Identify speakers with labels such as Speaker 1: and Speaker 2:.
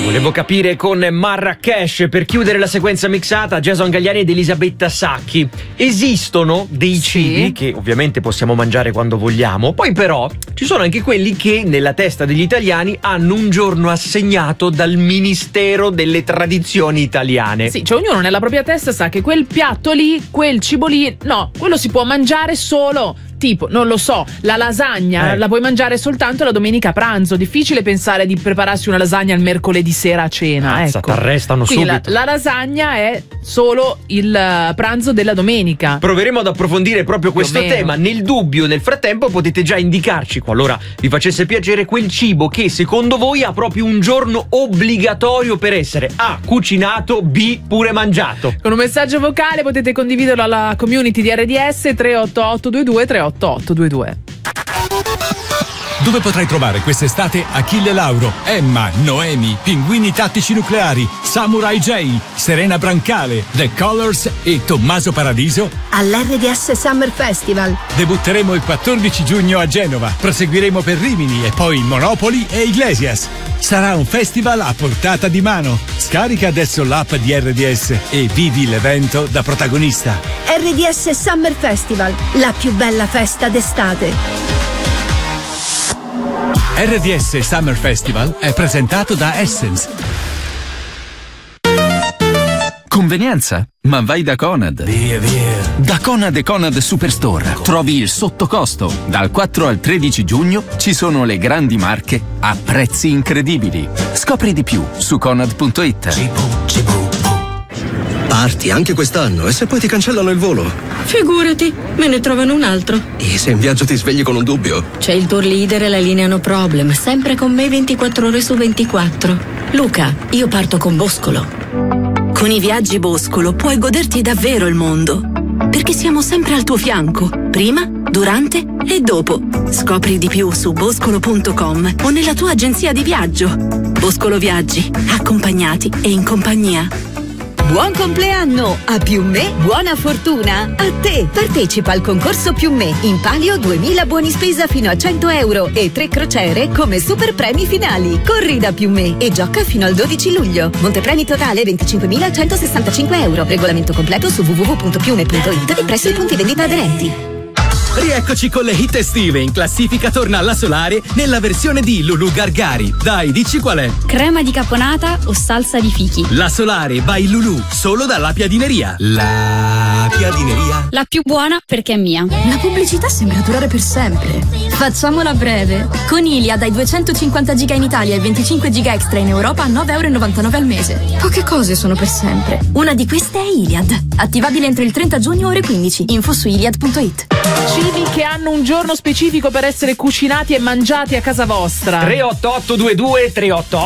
Speaker 1: Volevo capire con Marrakesh, per chiudere la sequenza mixata, Jason Galliani ed Elisabetta Sacchi. Esistono dei cibi che ovviamente possiamo mangiare quando vogliamo, poi però ci sono anche quelli che nella testa degli italiani hanno un giorno assegnato dal Ministero delle Tradizioni Italiane.
Speaker 2: Sì, cioè ognuno nella propria testa sa che quel piatto lì, quel cibo lì, no, quello si può mangiare solo. Tipo, non lo so, la lasagna la puoi mangiare soltanto la domenica a pranzo. Difficile pensare di prepararsi una lasagna il mercoledì sera a cena. Ecco.
Speaker 1: T'arrestano subito.
Speaker 2: La lasagna è solo il pranzo della domenica.
Speaker 1: Proveremo ad approfondire proprio questo tema. Nel dubbio, nel frattempo, potete già indicarci, qualora vi facesse piacere, quel cibo che secondo voi ha proprio un giorno obbligatorio per essere A, cucinato, B, pure mangiato.
Speaker 2: Con un messaggio vocale potete condividerlo alla community di RDS 38822 38822.
Speaker 3: Dove potrai trovare quest'estate Achille Lauro, Emma, Noemi, Pinguini Tattici Nucleari, Samurai J, Serena Brancale, The Colors e Tommaso Paradiso?
Speaker 4: All'RDS Summer Festival.
Speaker 3: Debutteremo il 14 giugno a Genova, proseguiremo per Rimini e poi Monopoli e Iglesias. Sarà un festival a portata di mano. Scarica adesso l'app di RDS e vivi l'evento da protagonista.
Speaker 4: RDS Summer Festival, la più bella festa d'estate.
Speaker 3: RDS Summer Festival è presentato da Essence.
Speaker 5: Convenienza? Ma vai da Conad.
Speaker 3: Via.
Speaker 5: Da Conad e Conad Superstore trovi il sottocosto. Dal 4 al 13 giugno ci sono le grandi marche a prezzi incredibili. Scopri di più su Conad.it.
Speaker 6: Parti anche quest'anno e se poi ti cancellano il volo?
Speaker 7: Figurati, me ne trovano un altro.
Speaker 6: E se in viaggio ti svegli con un dubbio?
Speaker 7: C'è il tour leader e la linea No Problem, sempre con me 24 ore su 24. Luca, io parto con Boscolo.
Speaker 8: Con i viaggi Boscolo puoi goderti davvero il mondo, perché siamo sempre al tuo fianco, prima, durante e dopo. Scopri di più su boscolo.com o nella tua agenzia di viaggio. Boscolo Viaggi, accompagnati e in compagnia.
Speaker 9: Buon compleanno! A Più Me, buona fortuna! A te! Partecipa al concorso Più Me. In palio 2000 buoni spesa fino a 100 euro e 3 crociere come super premi finali. Corri da Più Me e gioca fino al 12 luglio. Montepremi totale 25.165 euro. Regolamento completo su www.piume.it e presso i punti vendita aderenti.
Speaker 10: Rieccoci con le hit estive. In classifica torna la Solare nella versione di Lulu Gargari. Dai, dici qual è?
Speaker 11: Crema di caponata o salsa di fichi?
Speaker 10: La Solare by Lulu, solo dalla Piadineria. La Piadineria.
Speaker 11: La più buona perché è mia.
Speaker 12: La pubblicità sembra durare per sempre.
Speaker 11: Facciamola breve. Con Iliad dai 250 giga in Italia e 25 giga extra in Europa a 9,99 euro al mese.
Speaker 12: Poche cose sono per sempre.
Speaker 11: Una di queste è Iliad. Attivabile entro il 30 giugno ore 15. Info su iliad.it.
Speaker 2: Cibi che hanno un giorno specifico per essere cucinati e mangiati a casa vostra.
Speaker 1: 38822 388